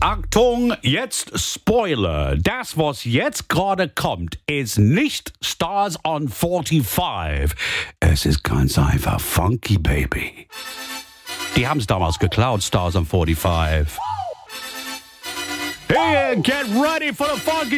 Achtung, jetzt Spoiler. Das, was jetzt gerade kommt, ist nicht Stars on 45. Es ist ganz einfach Funky Baby. Die haben es damals geklaut, Stars on 45. Hey, get ready for the Funky